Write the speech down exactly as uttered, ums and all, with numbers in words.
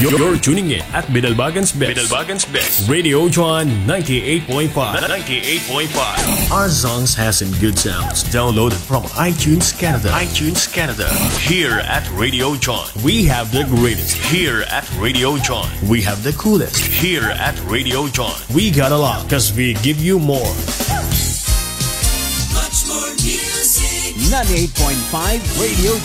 You're, you're tuning in at Binalbagan's Best. Binalbagan's Best. Radio John ninety-eight point five. ninety-eight point five. Our songs has some good sounds. Downloaded from iTunes Canada. iTunes Canada. Here at Radio John, we have the greatest. Here at Radio John, we have the coolest. Here at Radio John, we got a lot because we give you more. Much more music. ninety-eight point five Radio